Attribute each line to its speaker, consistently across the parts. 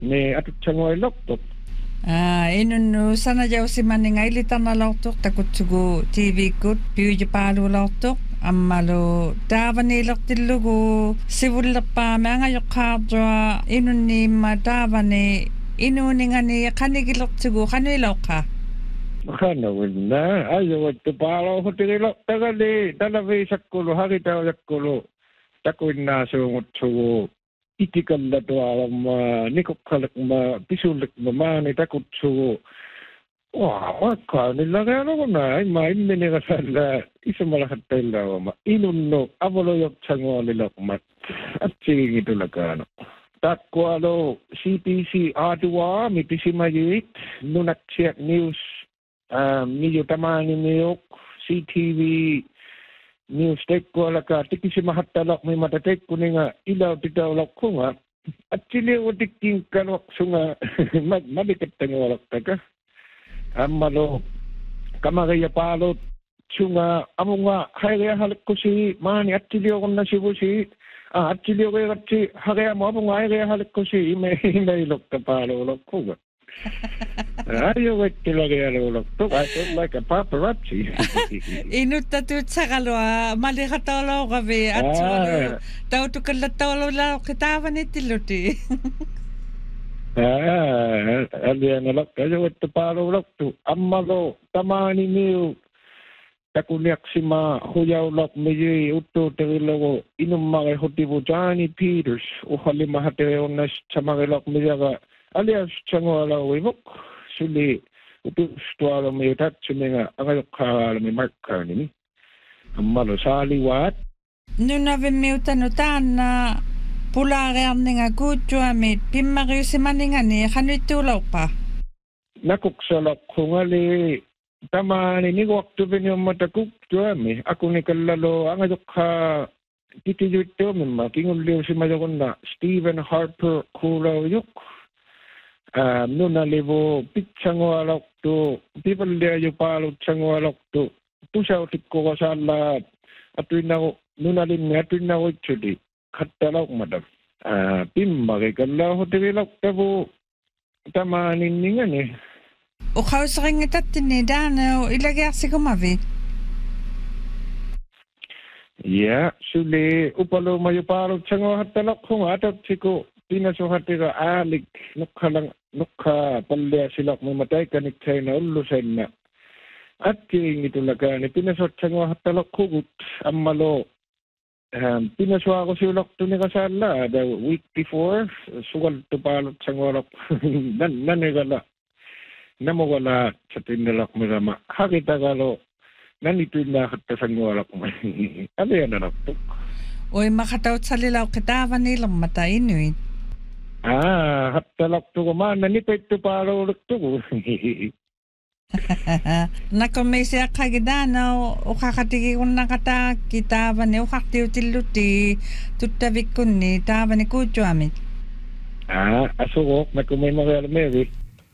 Speaker 1: me atutsango iloktok.
Speaker 2: Inun sana jau si maninga ilitana lautok takutsugu TV kut piuja palu lautok ammalu davani loktillugu sivulleppa manga yokkaartua inunni ma davani inuningani kanigilortugu kanuilauqa
Speaker 1: Kanawinna ayawattu paalo hotigilok tagali talavisakkulu haritaujakkulu takuinnaasuungutsugu itikallatualamma nikokkalekma pisulekma maani takutsugu makkaanillagaanoguna imma imminigasalla isamalahattaillawama inunno avoloyoksangoalilokmat atsigingitulakaano takkualo CPC Adua mipisimayit nunaksiak news miyutamani miyok CTV news tekkualaka tikisimahattalok may matatekkuninga ilaw titawlokkunga atchili utikkinkanok sunga mabikattangualok taka ammalo kamagaya palot sunga amunga hayaya halakkusi maani atchili okonna sibusi atchili okayatsi hagaya mo amunga hayaya halakkusi imailok tapalolokkuga I feel like a paparazzi.
Speaker 2: Inutta tutsakaloa malikatologavi atsualu tautukallatolula kitaavanitiluti.
Speaker 1: Alianalok ayawattu paloloktu ammalo tamani miu takuniaksima huyaulok meji uttuterilogo inummare hotibujani Peters uhalimahatere onnas chamagelok mejaga alias changoala wivok suli utustualo me tatsumenga angayokkaala me markkaanimi ammalo saaliwaat
Speaker 2: nunave miutanu taanna pulaariarninga kuuttuamit pimmariusimaningani qanuittuulauqa nakuksalaqhungali tamaani niguaqtuviniummata kuktuami akunikallalo angayokkaa kitiyuttuumimma kingulliusimajogunna Stephen Harper kuulauyuk nunalivo pitsangoaloktu pipalliaju paalutsangoaloktu tusautikkuqasalla atuinnagu nunalinni atuinnaguitsuli khattalauqmadam pimmarikallau hotiviloktavu tamaaniningani uqauseringitattinni daanau ilagiarsikumavit
Speaker 1: ja suli upalumaju paalutsangohattalaqhunga atatsiku pinasuhatira aalik nukha palliasilak mamatay kanikchayna ullusenna atkiingitulakaani pinasotsangohattalaqhugut ammalo pinasuaqusiulaqtunikasalla the week before sugaltupaalutsangoalaq nanigala namogala satinalaqmirama hakitagalo nanituinnaaqattasangoalaqma alianalaqtuk
Speaker 2: oi makatautsalilao kitaavanilemmata inuit
Speaker 1: hattalaqtugu maanna nipettu paaluluktugu
Speaker 2: nakomeisiaqqagidaanau uqaqatigigunnaqata kitaavani uqartiutilluti tuttavikkunni taavani kuuttuamit
Speaker 1: asugoq nakumaimarealmevi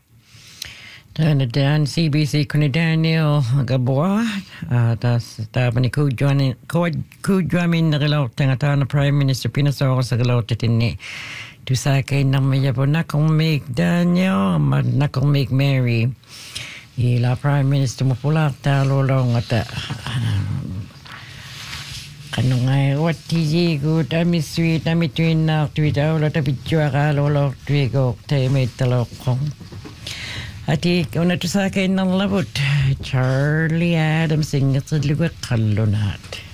Speaker 3: Dan CBC kuni Daniel Gabua taapani kuujuamin nagalaw tangatana Prime Minister Pinasogo sa galaw tatinni tusakay namayapo nakong make Daniel nakong make Mary ila Prime Minister mapulak talolong ata kanungay watiji good ami sweet ami twinna twita ulo tapitjuaka lolo twigo taimay talokong Ati una tusakay ng labot Charlie Adams ingat sa liwat kalunat.